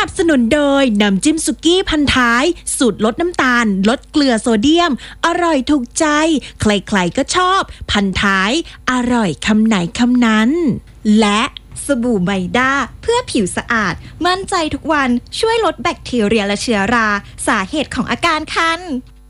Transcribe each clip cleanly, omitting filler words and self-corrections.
นับสนุนโดยน้ำจิ้มสุกี้พันท้ายสูตรลดน้ำตาลลดเกลือโซเดียมอร่อยถูกใจใครๆก็ชอบพันท้ายอร่อยคำไหนคำนั้นและสบู่ไมด้าเพื่อผิวสะอาดมั่นใจทุกวันช่วยลดแบคทีเรียและเชื้อราสาเหตุของอาการคัน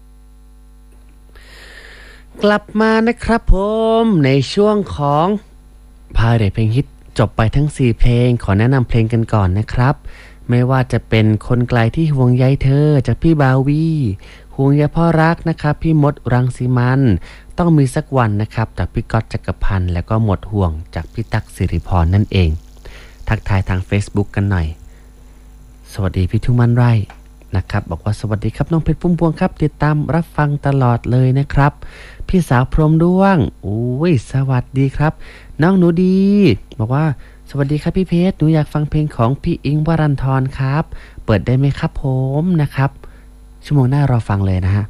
กลับมานะครับผมในช่วงของพาเรทเพลงฮิตจบไปทั้ง4เพลงขอแนะนำเพลงกันก่อนนะครับไม่ว่าจะเป็นคนไกลที่ห่วงใยเธอจากพี่บาวีห่วงใยพ่อรักนะครับพี่มดรังสีมันต้องมีสักวันนะครับจากพี่ก๊อตจักรพันธ์แล้วก็หมดห่วงจากพี่ตั๊กสิริพรนั่นเองทักทายทาง Facebook กันหน่อยสวัสดีพี่ทุ่งมันไร่นะครับบอกว่าสวัสดีครับน้องเพชรพุ่มพวงครับติดตามรับฟังตลอดเลยนะครับพี่สาวพรหมด้วงโอ้ยสวัสดีครับน้องหนูดีบอกว่าสวัสดีครับพี่เพชรหนูอยากฟังเพลงของพี่อิงค์วรันธรครับเปิดได้ไหมครับผมนะครับชั่วโมงหน้ารอฟังเลยนะฮะ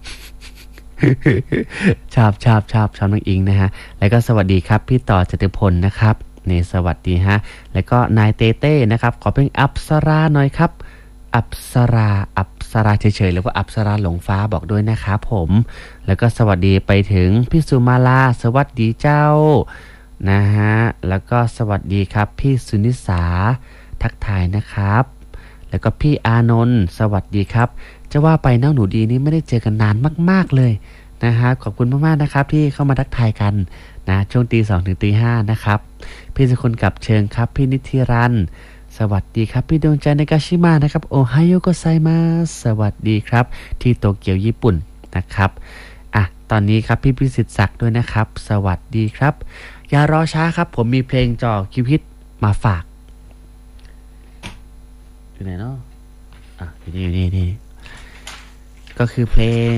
ชอบน้องอิงนะฮะแล้วก็สวัสดีครับพี่ต่อจตุพลนะครับนี่สวัสดีฮะแล้วก็นายเต้เต้นะครับขอเพลงอัปสราหน่อยครับอัปสราเฉยๆหรือว่าอัปสราหลงฟ้าบอกด้วยนะครับผมแล้วก็สวัสดีไปถึงพี่สุมาลาสวัสดีเจ้านะฮะแล้วก็สวัสดีครับพี่สุนิสาทักทายนะครับแล้วก็พี่อานนท์สวัสดีครับจะว่าไปน้องหนูดีนี่ไม่ได้เจอกันนานมากๆเลยนะฮะขอบคุณมากๆนะครับที่เข้ามาทักทายกันนะช่วงตี 2 ถึงตี 5นะครับพี่สุคนกับเชิงครับพี่นิธิรันสวัสดีครับพี่ดวงใจในกาชิมะนะครับโอไฮโอโกไซมาสวัสดีครับที่โตเกียวญี่ปุ่นนะครับตอนนี้ครับพี่พิสิทธิ์ศักดิ์ด้วยนะครับสวัสดีครับอย่ารอช้าครับผมมีเพลงจ่อคิวฮิตมาฝากอยู่ไหนเนาะอยู่นี่ก็คือเพลง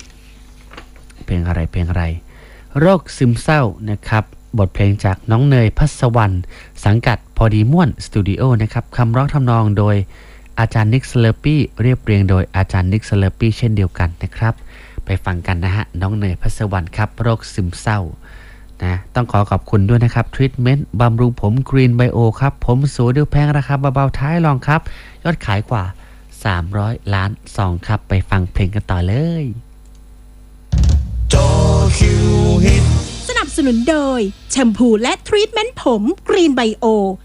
อะไรโรคซึมเศร้านะครับบทเพลงจากน้องเนยพัสวรรณสังกัดพอดีม่วนสตูดิโอนะครับคำร้องทำนองโดยอาจารย์นิกสเลอร์ปี้เรียบเรียงโดยอาจารย์นิกสเลอร์ปี้เช่นเดียวกันนะครับไปฟังกันนะฮะน้องเนยพัสวรรณครับโรคซึมเศร้านะต้องขอบคุณด้วยนะครับทรีทเมนต์บำรุงผมกรีนไบโอครับผมสวยดูแพงราคาเบาๆท้ายลองครับยอดขายกว่า300 ล้านซองครับไปฟังเพลงกันต่อเลยจอคิวฮิตสนับสนุนโดยแชมพูและทรีทเมนต์ผมกรีนไบโอ